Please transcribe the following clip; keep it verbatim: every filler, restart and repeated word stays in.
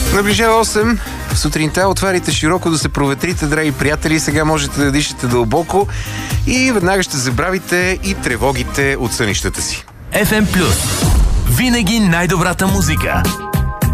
Наближава осем. Сутринта отварите широко да се проветрите, драги приятели. Сега можете да дишате дълбоко и веднага ще забравите и тревогите от сънищата си. еф ем Плюс. Винаги най-добрата музика.